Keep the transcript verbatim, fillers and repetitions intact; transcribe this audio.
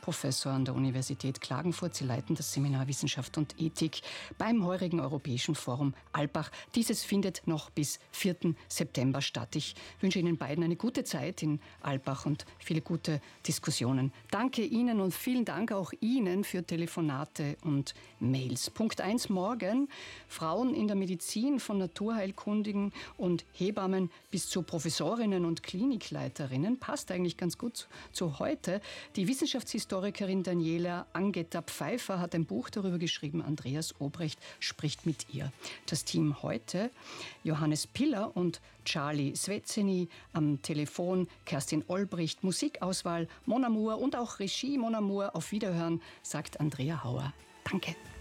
Professor an der Universität Klagenfurt. Sie leiten das Seminar Wissenschaft und Ethik beim heurigen Europäischen Forum Alpbach. Dieses findet noch bis vierten September statt. Ich wünsche Ihnen beiden eine gute Zeit in Alpbach und viele gute Diskussionen. Danke Ihnen und vielen Dank auch Ihnen für Telefonate und Mails. Punkt eins morgen. Frauen in der Medizin, von Naturheilkundigen und Hebammen bis zu Professorinnen und Klinikleiterinnen. Passt eigentlich ganz gut zu heute. Die Wissenschaftshistorikerin Daniela Angetta-Pfeiffer hat ein Buch darüber geschrieben. Andreas Obrecht spricht mit ihr. Das Team heute: Johannes Piller und Charlie Svezzeni, am Telefon Kerstin Olbricht, Musikauswahl Mon Amour und auch Regie Mon Amour. Auf Wiederhören, sagt Andrea Hauer. Danke.